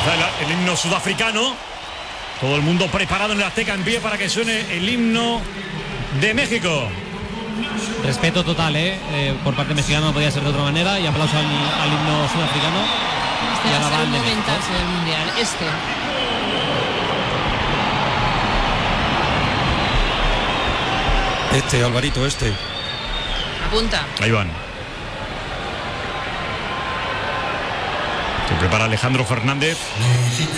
Empieza el himno sudafricano. Todo el mundo preparado en el Azteca en pie para que suene el himno de México. Respeto total, por parte mexicana, no podía ser de otra manera. Y aplauso al himno sudafricano. Este va a ser el momentazo del Mundial. Alvarito, Apunta. Ahí van. Se prepara Alejandro Fernández.